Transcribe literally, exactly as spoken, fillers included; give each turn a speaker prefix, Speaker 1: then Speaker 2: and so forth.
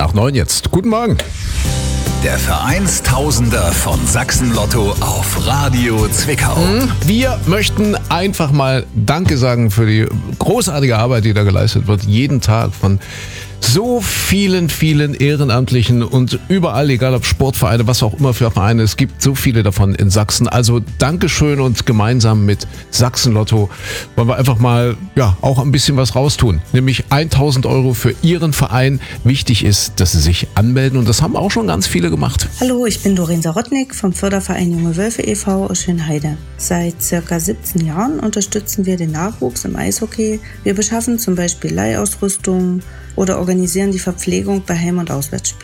Speaker 1: nach neun jetzt. Guten Morgen.
Speaker 2: Der Vereinstausender von Sachsen-Lotto auf Radio Zwickau.
Speaker 1: Wir möchten einfach mal Danke sagen für die großartige Arbeit, die da geleistet wird. Jeden Tag von so vielen, vielen Ehrenamtlichen und überall, egal ob Sportvereine, was auch immer für Vereine. Es gibt so viele davon in Sachsen. Also Dankeschön und gemeinsam mit Sachsen-Lotto wollen wir einfach mal ja auch ein bisschen was raustun. Nämlich tausend Euro für Ihren Verein. Wichtig ist, dass Sie sich anmelden und das haben auch schon ganz viele gemacht.
Speaker 3: Hallo, ich bin Doreen Sarotnik vom Förderverein Junge Wölfe e V aus Schönheide. Seit circa siebzehn Jahren unterstützen wir den Nachwuchs im Eishockey. Wir beschaffen zum Beispiel Leihausrüstung oder organisieren die Verpflegung bei Heim- und Auswärtsspielen.